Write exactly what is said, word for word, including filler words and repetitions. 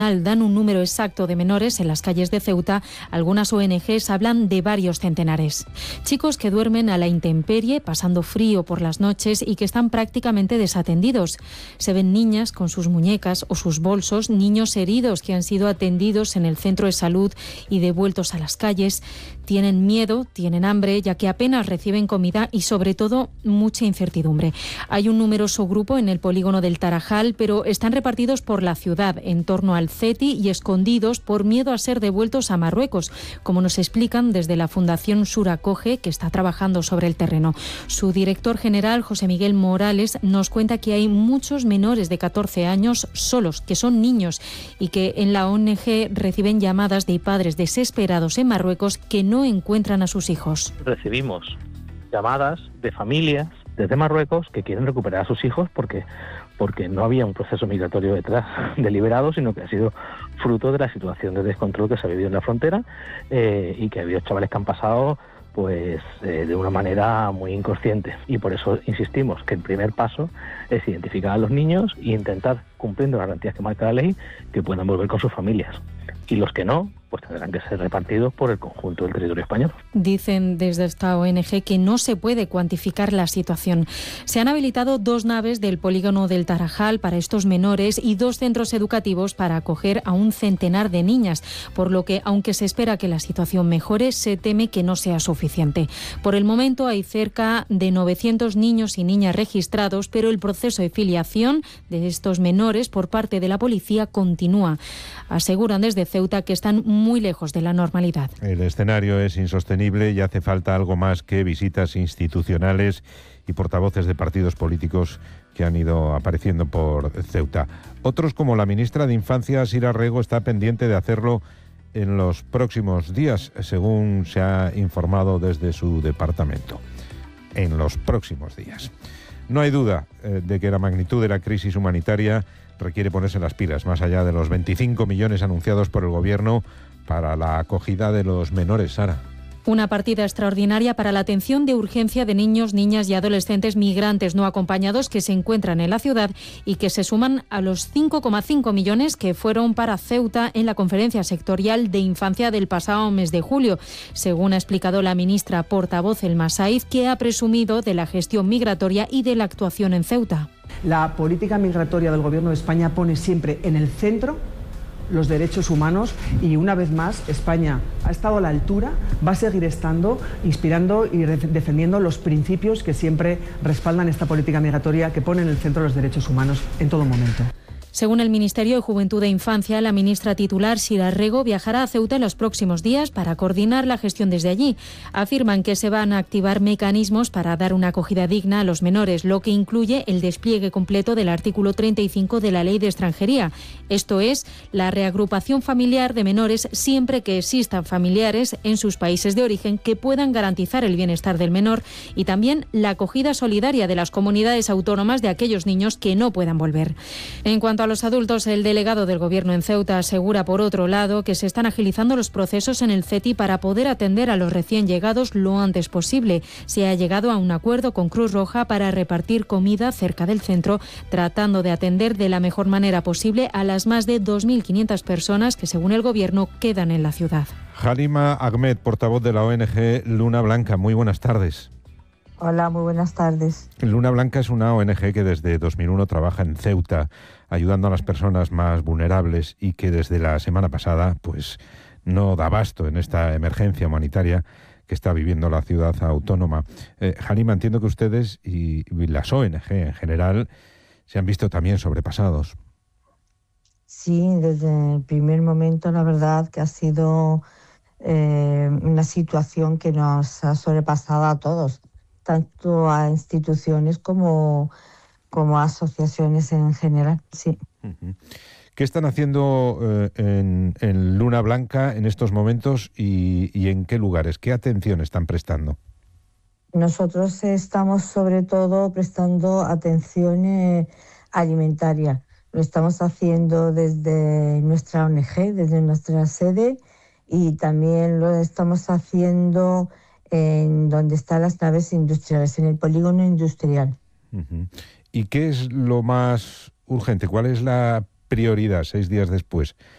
dan un número exacto de menores en las calles de Ceuta, algunas O N Ges hablan de varios centenares. Chicos que duermen a la intemperie, pasando frío por las noches y que están prácticamente desatendidos. Se ven niñas con sus muñecas o sus bolsos, niños heridos que han sido atendidos en el centro de salud y devueltos a las calles. Tienen miedo, tienen hambre, ya que apenas reciben comida y, sobre todo, mucha incertidumbre. Hay un numeroso grupo en el polígono del Tarajal, pero están repartidos por la ciudad, en torno al CETI, y escondidos por miedo a ser devueltos a Marruecos, como nos explican desde la Fundación Suracoge, que está trabajando sobre el terreno. Su director general, José Miguel Morales, nos cuenta que hay muchos menores de catorce años solos, que son niños, y que en la O N G reciben llamadas de padres desesperados en Marruecos que no encuentran a sus hijos. Recibimos llamadas de familias desde Marruecos que quieren recuperar a sus hijos porque porque no había un proceso migratorio detrás deliberado, sino que ha sido fruto de la situación de descontrol que se ha vivido en la frontera eh, y que ha habido chavales que han pasado pues eh, de una manera muy inconsciente. Y por eso insistimos que el primer paso es identificar a los niños e intentar, cumpliendo las garantías que marca la ley, que puedan volver con sus familias. Y los que no, pues tendrán que ser repartidos por el conjunto del territorio español. Dicen desde esta O N G que no se puede cuantificar la situación. Se han habilitado dos naves del polígono del Tarajal para estos menores y dos centros educativos para acoger a un centenar de niñas, por lo que, aunque se espera que la situación mejore, se teme que no sea suficiente. Por el momento hay cerca de novecientos niños y niñas registrados, pero el proceso de filiación de estos menores por parte de la policía continúa. Aseguran desde Ceuta que están muy lejos de la normalidad. El escenario es insostenible y hace falta algo más que visitas institucionales y portavoces de partidos políticos que han ido apareciendo por Ceuta. Otros, como la ministra de Infancia, Sira Rego, está pendiente de hacerlo en los próximos días, según se ha informado desde su departamento. En los próximos días. No hay duda eh, de que la magnitud de la crisis humanitaria requiere ponerse las pilas, más allá de los veinticinco millones anunciados por el Gobierno para la acogida de los menores, Sara. Una partida extraordinaria para la atención de urgencia de niños, niñas y adolescentes migrantes no acompañados que se encuentran en la ciudad y que se suman a los cinco coma cinco millones que fueron para Ceuta en la conferencia sectorial de infancia del pasado mes de julio, según ha explicado la ministra portavoz Elma Saiz, que ha presumido de la gestión migratoria y de la actuación en Ceuta. La política migratoria del Gobierno de España pone siempre en el centro los derechos humanos y, una vez más, España ha estado a la altura, va a seguir estando, inspirando y defendiendo los principios que siempre respaldan esta política migratoria que pone en el centro los derechos humanos en todo momento. Según el Ministerio de Juventud e Infancia, la ministra titular, Sira Rego, viajará a Ceuta en los próximos días para coordinar la gestión desde allí. Afirman que se van a activar mecanismos para dar una acogida digna a los menores, lo que incluye el despliegue completo del artículo treinta y cinco de la Ley de Extranjería. Esto es, la reagrupación familiar de menores siempre que existan familiares en sus países de origen que puedan garantizar el bienestar del menor, y también la acogida solidaria de las comunidades autónomas de aquellos niños que no puedan volver. En cuanto a los adultos, el delegado del Gobierno en Ceuta asegura, por otro lado, que se están agilizando los procesos en el CETI para poder atender a los recién llegados lo antes posible. Se ha llegado a un acuerdo con Cruz Roja para repartir comida cerca del centro, tratando de atender de la mejor manera posible a las más de dos mil quinientas personas que, según el Gobierno, quedan en la ciudad. Halima Ahmed, portavoz de la O N G Luna Blanca. Muy buenas tardes. Hola, muy buenas tardes. Luna Blanca es una O N G que desde dos mil uno trabaja en Ceuta, ayudando a las personas más vulnerables y que desde la semana pasada pues no da abasto en esta emergencia humanitaria que está viviendo la ciudad autónoma. Eh, Halima, entiendo que ustedes y, y las O N G en general se han visto también sobrepasados. Sí, desde el primer momento la verdad que ha sido eh, una situación que nos ha sobrepasado a todos, tanto a instituciones como, como a asociaciones en general, sí. Uh-huh. ¿Qué están haciendo eh, en, en Luna Blanca en estos momentos y, y en qué lugares? ¿Qué atención están prestando? Nosotros estamos sobre todo prestando atención eh, alimentaria. Lo estamos haciendo desde nuestra O N G, desde nuestra sede, y también lo estamos haciendo en donde están las naves industriales, en el polígono industrial. Uh-huh. ¿Y qué es lo más urgente? ¿Cuál es la prioridad seis días después